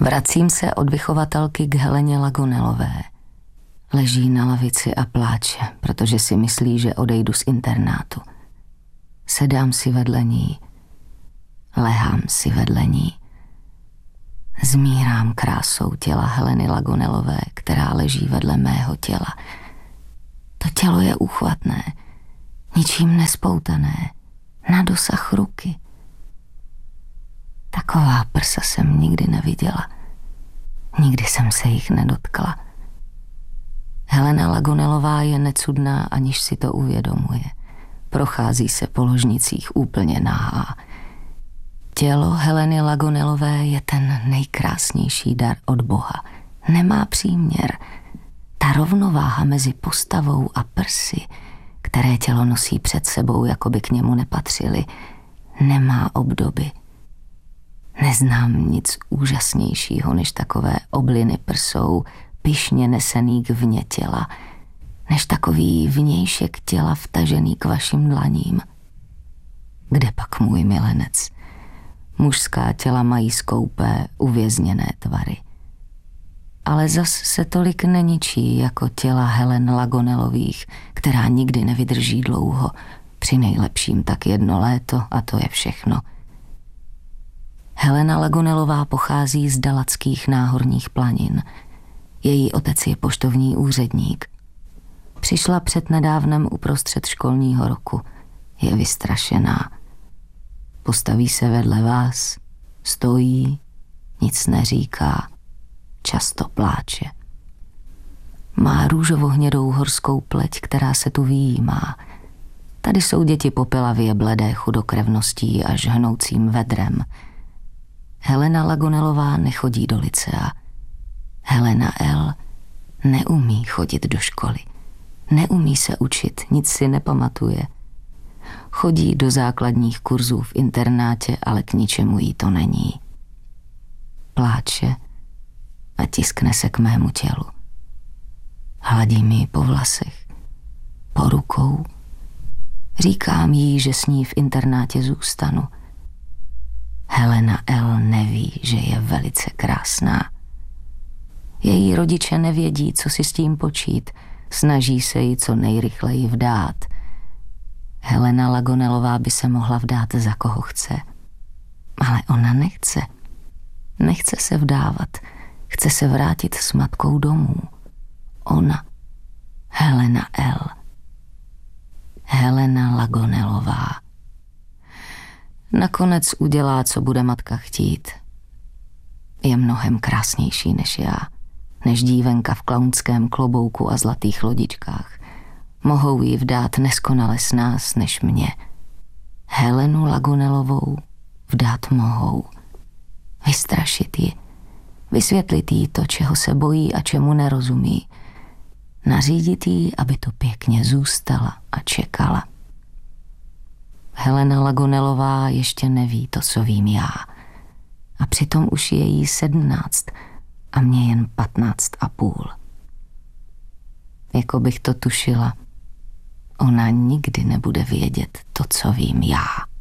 Vracím se od vychovatelky k Heleně Lagonelové. Leží na lavici a pláče, protože si myslí, že odejdu z internátu. Sedám si vedle ní, lehám si vedle ní. Zmírám krásou těla Heleny Lagonelové, která leží vedle mého těla. To tělo je úchvatné, ničím nespoutané, na dosah ruky. Taková prsa jsem nikdy neviděla. Nikdy jsem se jich nedotkla. Helena Lagonelová je necudná, aniž si to uvědomuje. Prochází se po ložnicích úplně nahá. Tělo Heleny Lagonelové je ten nejkrásnější dar od Boha. Nemá příměr. Ta rovnováha mezi postavou a prsy, které tělo nosí před sebou, jako by k němu nepatřily, nemá obdoby. Neznám nic úžasnějšího, než takové obliny prsou, pyšně nesený vně těla, než takový vnějšek těla vtažený k vašim dlaním. Kde pak můj milenec? Mužská těla mají skoupé, uvězněné tvary. Ale zas se tolik neničí jako těla Helen Lagonelových, která nikdy nevydrží dlouho, při nejlepším tak 1 léto a to je všechno. Helena Lagonelová pochází z dalackých náhorních planin. Její otec je poštovní úředník. Přišla přednedávnem uprostřed školního roku. Je vystrašená. Postaví se vedle vás, stojí, nic neříká, často pláče. Má růžovo-hnědou horskou pleť, která se tu vyjímá. Tady jsou děti popelavě bledé chudokrevností až hnoucím vedrem. Helena Lagonelová nechodí do licea. Helena L. neumí chodit do školy. Neumí se učit, nic si nepamatuje. Chodí do základních kurzů v internátě, ale k ničemu jí to není. Pláče a tiskne se k mému tělu. Hladím ji po vlasech, po rukou. Říkám jí, že s ní v internátě zůstanu. Helena L. neví, že je velice krásná. Její rodiče nevědí, co si s tím počít. Snaží se jí co nejrychleji vdát. Helena Lagonelová by se mohla vdát za koho chce. Ale ona nechce. Nechce se vdávat. Chce se vrátit s matkou domů. Ona, Helena L. Helena Lagonelová. Nakonec udělá, co bude matka chtít. Je mnohem krásnější než já, než dívenka v klaunském klobouku a zlatých lodičkách. Mohou jí vdát neskonale s nás než mě. Helenu Lagonelovou vdát mohou. Vystrašit ji, vysvětlit jí to, čeho se bojí a čemu nerozumí. Nařídit jí, aby to pěkně zůstala a čekala. Helena Lagonelová ještě neví to, co vím já. A přitom už je jí 17 a mě jen 15,5. Jako bych to tušila, ona nikdy nebude vědět to, co vím já.